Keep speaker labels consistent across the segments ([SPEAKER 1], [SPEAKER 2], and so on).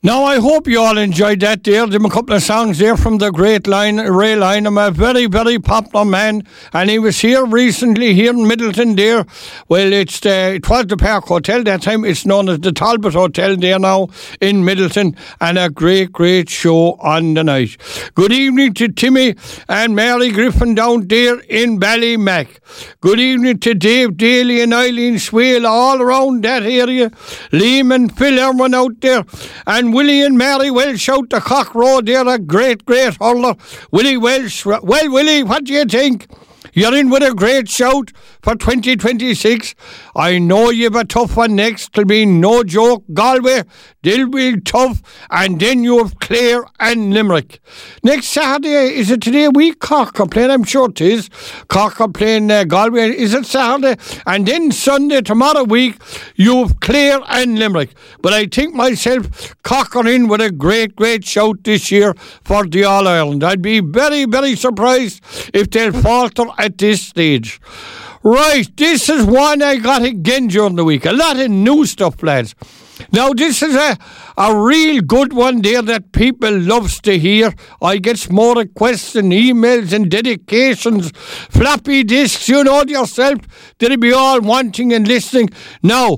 [SPEAKER 1] Now, I hope you all enjoyed that there. There were a couple of songs there from the great Ray Lynham, a very, very popular man. And he was here recently, here in Middleton there. Well, it was the Park Hotel that time. It's known as the Talbot Hotel there now in Middleton. And a great, great show on the night. Good evening to Timmy and Mary Griffin down there in Ballymac. Good evening to Dave Daly and Eileen Swale all around that area. Liam and Phil Irwin out there. And Willie and Mary Welsh out the Cock Road there, a great, great hurler. Willie Welsh. Well, Willie, what do you think? You're in with a great shout for 2026. I know you've a tough one next. It'll be no joke. Galway, they'll be tough. And then you have Clare and Limerick. Next Saturday, is it today a week? Cork are playing, I'm sure it is. Cork are playing Galway. Is it Saturday? And then Sunday, tomorrow week, you have Clare and Limerick. But I think myself, Cork are in with a great, great shout this year for the All-Ireland. I'd be very, very surprised if they'll falter at this stage. Right, this is one I got again during the week. A lot of new stuff, lads. Now, this is a real good one there that people loves to hear. I get more requests and emails and dedications, floppy disks, you know yourself. They'll be all wanting and listening. Now,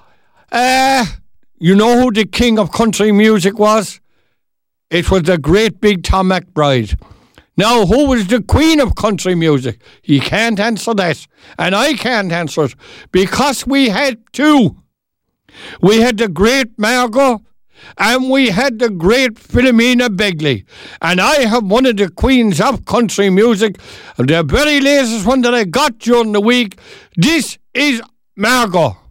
[SPEAKER 1] you know who the king of country music was? It was the great big Tom McBride. Now, who was the queen of country music? He can't answer that. And I can't answer it. Because we had two. We had the great Margot and we had the great Philomena Begley. And I have one of the queens of country music. The very latest one that I got during the week. This is Margot.